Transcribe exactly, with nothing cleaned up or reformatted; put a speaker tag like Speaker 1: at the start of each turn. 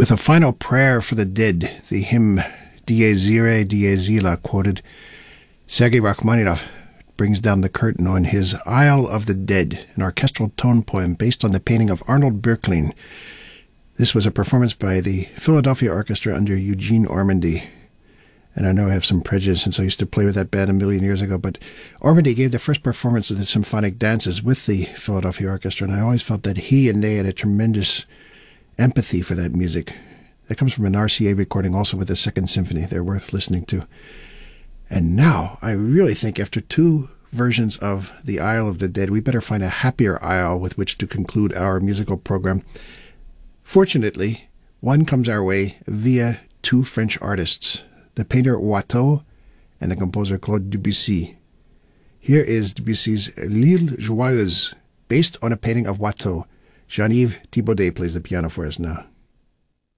Speaker 1: with a final prayer for the dead, the hymn Dies Irae, Dies Illa, quoted, Sergei Rachmaninoff brings down the curtain on his Isle of the Dead, an orchestral tone poem based on the painting of Arnold Böcklin. This was a performance by the Philadelphia Orchestra under Eugene Ormandy. And I know I have some prejudice since I used to play with that band a million years ago, but Ormandy gave the first performance of the symphonic dances with the Philadelphia Orchestra, and I always felt that he and they had a tremendous empathy for that music. That comes from an R C A recording also with the Second Symphony. They're worth listening to. And now, I really think after two versions of the Isle of the Dead, we better find a happier isle with which to conclude our musical program. Fortunately, one comes our way via two French artists, the painter Watteau and the composer Claude Debussy. Here is Debussy's L'Île Joyeuse, based on a painting of Watteau. Jean-Yves Thibaudet plays the piano for us now.